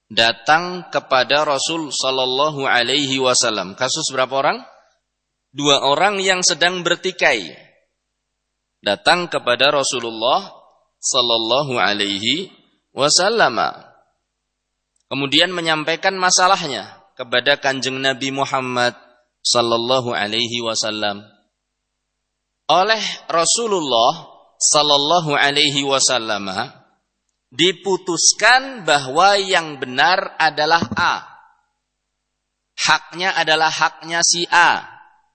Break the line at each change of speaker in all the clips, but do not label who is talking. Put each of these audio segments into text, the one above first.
datang kepada Rasul sallallahu alaihi wasallam. Kasus berapa orang? 2 orang yang sedang bertikai. Datang kepada Rasulullah sallallahu alaihi wasallam. Kemudian menyampaikan masalahnya kepada Kanjeng Nabi Muhammad sallallahu alaihi wasallam. Oleh Rasulullah sallallahu alaihi wasallam diputuskan bahwa yang benar adalah A. Haknya adalah haknya si A.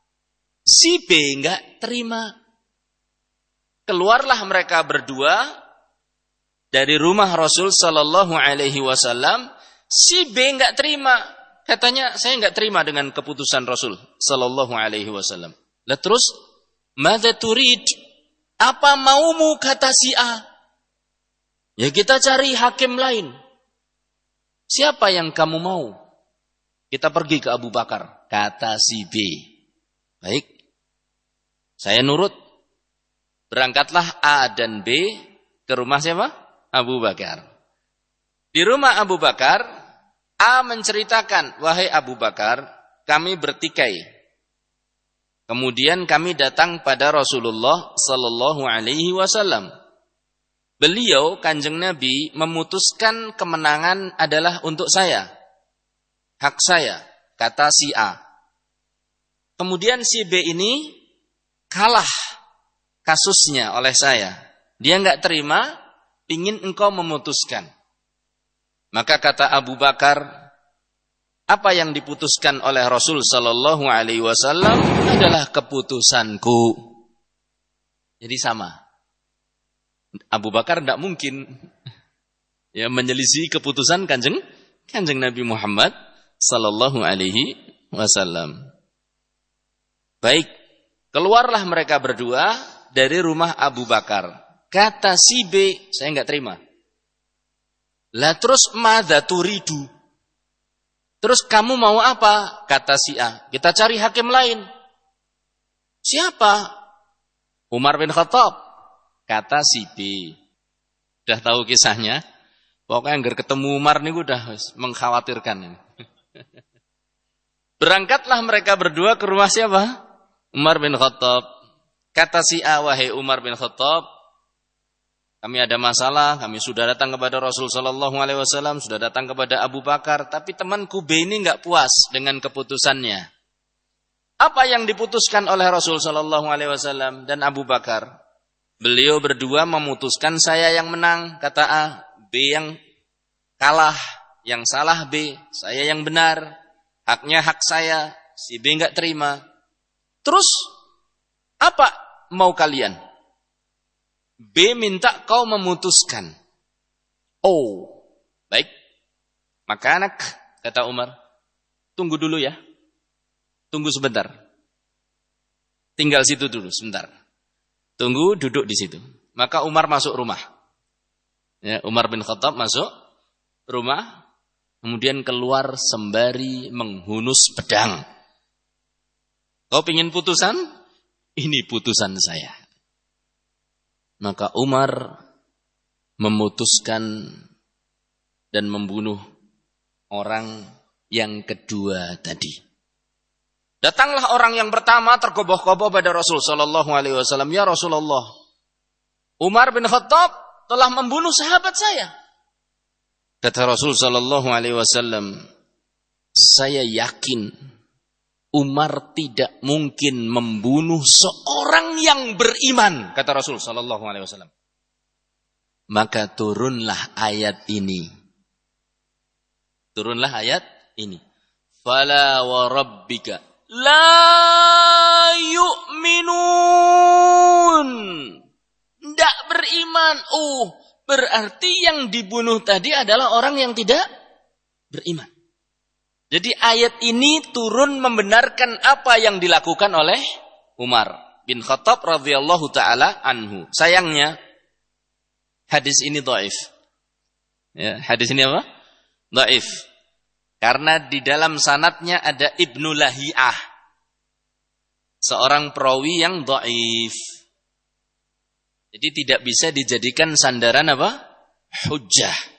Si B enggak terima. Keluarlah mereka berdua dari rumah Rasul sallallahu alaihi wasallam. Si B enggak terima. Katanya, saya enggak terima dengan keputusan Rasul sallallahu alaihi wasallam. Lah terus, madza turid? Apa maumu, kata si A? Ya kita cari hakim lain. Siapa yang kamu mau? Kita pergi ke Abu Bakar, kata si B. Baik, saya nurut. Berangkatlah A dan B ke rumah siapa? Abu Bakar. Di rumah Abu Bakar, A menceritakan, wahai Abu Bakar, kami bertikai. Kemudian kami datang pada Rasulullah sallallahu alaihi wasallam. Beliau, Kanjeng Nabi, memutuskan kemenangan adalah untuk saya. Hak saya, kata si A. Kemudian si B ini kalah kasusnya oleh saya. Dia enggak terima, ingin engkau memutuskan. Maka kata Abu Bakar, apa yang diputuskan oleh Rasul sallallahu alaihi wasallam adalah keputusanku. Jadi sama. Abu Bakar tidak mungkin ya menyelisih keputusan kanjeng Nabi Muhammad sallallahu alaihi wasallam. Baik, keluarlah mereka berdua dari rumah Abu Bakar. Kata si B, saya enggak terima. Lah terus madza turidu? Terus kamu mau apa? Kata si A, kita cari hakim lain. Siapa? Umar bin Khattab. Kata si B. Udah tahu kisahnya? Pokoknya nggak ketemu Umar nih udah mengkhawatirkan. Berangkatlah mereka berdua ke rumah siapa? Umar bin Khattab. Kata si A, wahai Umar bin Khattab, kami ada masalah, kami sudah datang kepada Rasul sallallahu alaihi wasallam, sudah datang kepada Abu Bakar, tapi temanku B ini enggak puas dengan keputusannya. Apa yang diputuskan oleh Rasul sallallahu alaihi wasallam dan Abu Bakar? Beliau berdua memutuskan saya yang menang, kata A, B yang kalah, yang salah B, saya yang benar, haknya hak saya, si B enggak terima. Terus apa mau kalian? B minta kau memutuskan. Oh, baik. Maka anak, kata Umar, tunggu dulu ya. Tunggu sebentar. Tinggal situ dulu sebentar. Tunggu, duduk di situ. Maka Umar masuk rumah. Ya, Umar bin Khattab masuk rumah. Kemudian keluar sembari menghunus pedang. Kau pingin putusan? Ini putusan saya. Maka Umar memutuskan dan membunuh orang yang kedua tadi. Datanglah orang yang pertama tergoboh-goboh pada Rasul sallallahu alaihi wasallam, ya Rasulullah, Umar bin Khattab telah membunuh sahabat saya. Kata Rasul sallallahu alaihi wasallam, saya yakin Umar tidak mungkin membunuh seorang yang beriman, kata Rasul sallallahu alaihi wasallam. Maka turunlah ayat ini. Turunlah ayat ini. Fala wa rabbika la yu'minun. Tidak beriman. Oh, berarti yang dibunuh tadi adalah orang yang tidak beriman. Jadi ayat ini turun membenarkan apa yang dilakukan oleh Umar bin Khattab radhiyallahu taala anhu. Sayangnya hadis ini dhaif. Ya, hadis ini apa? Dhaif. Karena di dalam sanadnya ada Ibnu Lahiyah. Seorang perawi yang dhaif. Jadi tidak bisa dijadikan sandaran apa? Hujjah.